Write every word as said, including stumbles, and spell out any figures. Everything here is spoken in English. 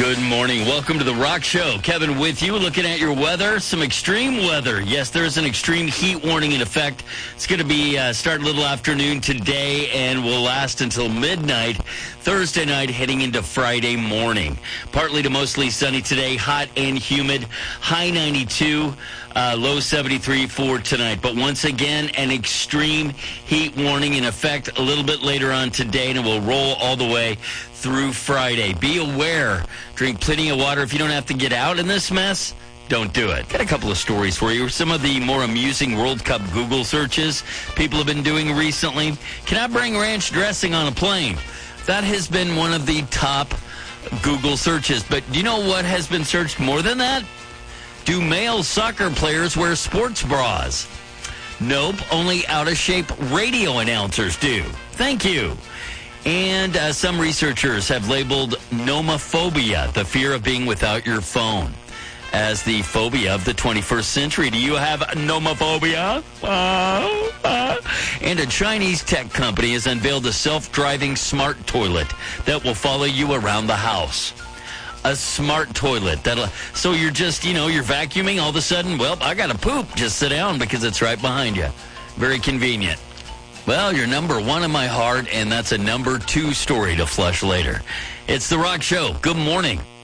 Good morning. Welcome to the Rock Show. Kevin with you, looking at your weather. Some extreme weather. Yes, there is an extreme heat warning in effect. It's going to be uh, starting a little afternoon today and will last until midnight Thursday night, heading into Friday morning. Partly to mostly sunny today, hot and humid. High ninety-two, uh, low seventy-three for tonight. But once again, an extreme heat warning in effect a little bit later on today, and it will roll all the way through Friday. Be aware. Drink plenty of water. If you don't have to get out in this mess, don't do it. Got a couple of stories for you. Some of the more amusing World Cup Google searches people have been doing recently. Can I bring ranch dressing on a plane? That has been one of the top Google searches. But do you know what has been searched more than that? Do male soccer players wear sports bras? Nope. Only out-of-shape radio announcers do. Thank you. And uh, some researchers have labeled nomophobia, the fear of being without your phone, as the phobia of the twenty-first century. Do you have nomophobia? Uh, uh. And a Chinese tech company has unveiled a self-driving smart toilet that will follow you around the house. A smart toilet. That'll. So you're just, you know, you're vacuuming. All of a sudden, well, I got to poop. Just sit down because it's right behind you. Very convenient. Well, you're number one in my heart, and that's a number two story to flush later. It's The Rock Show. Good morning.